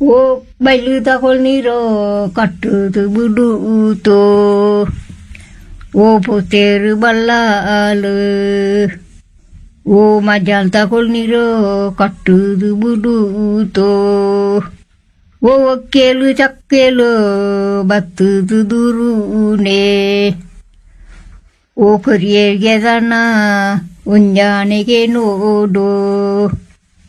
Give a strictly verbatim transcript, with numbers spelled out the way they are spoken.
ಓ ಬೈಲು ತಗೊಳ್ನಿರೋ ಕಟ್ಟುದು ಬಿಡುತ್ತೋ ಓ ಪೋತೇರು ಬಲ್ಲಾಲು ಓ ಮಜಾಲ್ ತಗೊಳ್ನಿರೋ ಕಟ್ಟುದು ಬಿಡುತ್ತೋ ಓ ಒಕ್ಕೇಲು ಚಕ್ಕೇಲು ಬತ್ತುದು ದುರುನೆ ಓ ಕೊರಿಯರ್ಗೆ ದನ ಉಂಜಾನೆಗೆ ನೋಡು